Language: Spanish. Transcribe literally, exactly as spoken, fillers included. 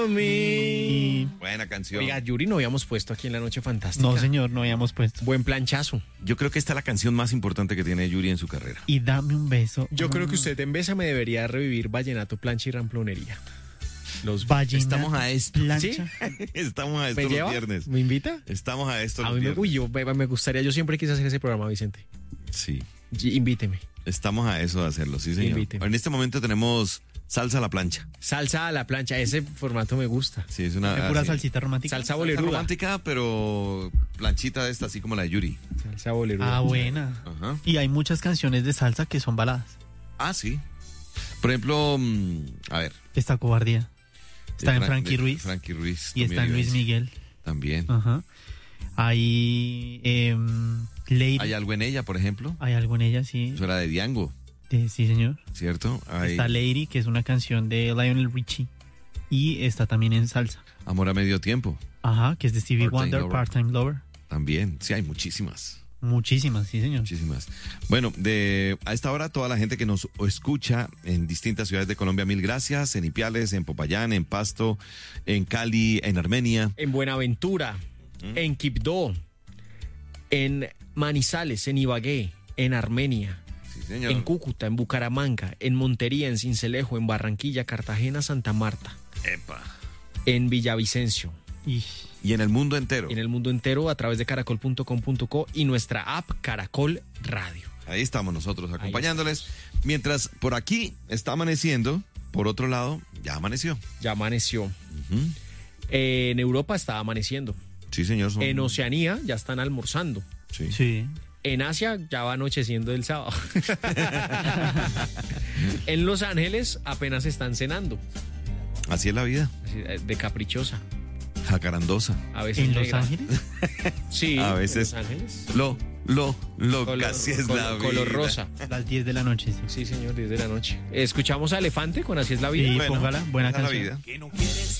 mí. Buena canción. Oiga, Yuri, no habíamos puesto aquí en La Noche Fantástica. No, señor, no habíamos puesto. Buen planchazo. Yo creo que esta es la canción más importante que tiene Yuri en su carrera. Y dame un beso. Yo creo que Ah. usted en Bésame debería revivir Vallenato, Plancha y Ramplonería. Los Vallenato, Estamos a esto. plancha. Estamos a esto ¿Me los lleva? viernes. ¿Me invita? Estamos a esto A los mí me, viernes. uy, yo, me, me gustaría, yo siempre quise hacer ese programa, Vicente. Sí. Y- Invíteme. Estamos a eso de hacerlo, sí, señor. Invíteme. En este momento tenemos salsa a la plancha. Salsa a la plancha, ese formato me gusta. Sí, es una ¿Qué pura así. salsita romántica? Salsa Salsa boleruda. romántica, pero planchita de esta, así como la de Yuri. Salsa boleruda. Ah, buena. Ajá. Y hay muchas canciones de salsa que son baladas. Ah, sí. Por ejemplo, mm, a ver. Está Cobardía. Está de en Fran- Frankie de Ruiz. Frankie Ruiz. Y está en Luis Miguel. También. Ajá. Hay eh, Lady. Hay algo en ella, por ejemplo. Hay algo en ella, sí. Eso era de Diango, De- sí, señor. ¿cierto? Hay Está Lady, que es una canción de Lionel Richie. Y está también en salsa. Amor a medio tiempo. Ajá, que es de Stevie Part-Time Wonder, Lover. Part-Time Lover. También. Sí, hay muchísimas. Muchísimas, sí, señor. Muchísimas. Bueno, de a esta hora toda la gente que nos escucha en distintas ciudades de Colombia, mil gracias. En Ipiales, en Popayán, en Pasto, en Cali, en Armenia. En Buenaventura, ¿Mm? en Quibdó, en Manizales, en Ibagué, en Armenia, Sí, señor. en Cúcuta, en Bucaramanga, en Montería, en Sincelejo, en Barranquilla, Cartagena, Santa Marta, Epa. en Villavicencio, Y Y en el mundo entero. en el mundo entero a través de caracol punto com punto co y nuestra app Caracol Radio. Ahí estamos nosotros acompañándoles. Mientras por aquí está amaneciendo, por otro lado, ya amaneció. Ya amaneció. Ujú. En Europa está amaneciendo. Sí, señor. son- En Oceanía ya están almorzando. Sí. sí. En Asia ya va anocheciendo el sábado. En Los Ángeles apenas están cenando. Así es la vida. Así, eh, de caprichosa. Jacarandosa. A veces ¿En Los negra. Ángeles? Sí, A veces. en Los Ángeles. Lo, lo, lo, Color, casi es col- la vida. color rosa. Las diez de la noche, sí. Sí, señor, diez de la noche. Escuchamos a Elefante con Así es la vida. Sí, Bueno, póngala, buena esa es la canción. vida. Que no quieres